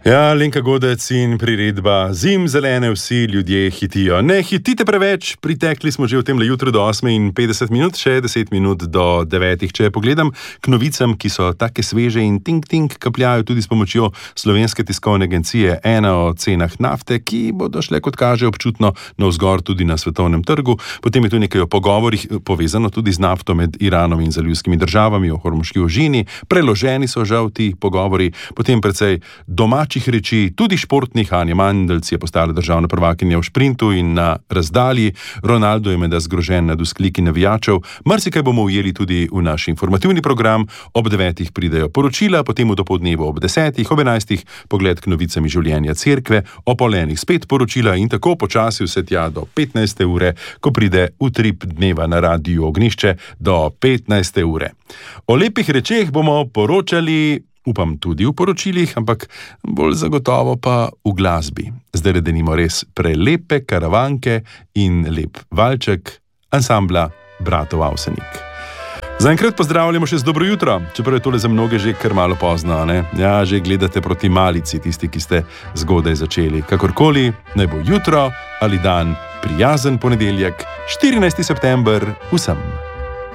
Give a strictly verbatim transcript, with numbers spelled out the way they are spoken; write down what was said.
Ja, Lenka Godec in priredba Zim zelene vsi ljudje hitijo. Ne hitite preveč, pritekli smo že v tem le jutro do osme in petdeset minut, še deset minut do devetih. Če pogledam k novicam, ki so take sveže in ting-ting kapljajo tudi s pomočjo Slovenske tiskovne agencije, ena o cenah nafte, ki bodo šle, kot kaže, občutno navzgor tudi na svetovnem trgu. Potem je tu nekaj o pogovorih, povezano tudi z nafto med Iranom in zalivskimi državami, o hormuški ožini. Preloženi so žal ti pogovori, potem precej domači reči, tudi športnih. Anja Mandelc je postala državna prvakinja v šprintu in na razdalji. Ronaldo je menda zgrožen nad vzkliki navijačev. Marsikaj bomo ujeli tudi v naš informativni program. Ob devetih pridejo poročila, potem v dopoldnevu ob desetih, ob enajstih pogled k novicami življenja cerkve, ob pol enih spet poročila in tako počasi vse tja do petnajste ure, ko pride utrip dneva na Radiu Ognjišče do petnajste ure. O lepih rečeh bomo poročali, upam tudi v poročilih, ampak bolj zagotovo pa v glasbi. Zdaj denimo res prelepe karavanke in lep valček ansambla Bratov Avsenik. Zaenkrat pozdravljamo še z dobro jutro, čeprav je tole za mnoge že kar malo pozno, ne? Ja, že gledate proti malici, tisti, ki ste zgodaj začeli. Kakorkoli, naj bo jutro ali dan prijazen ponedeljek, štirinajsti september, vsem.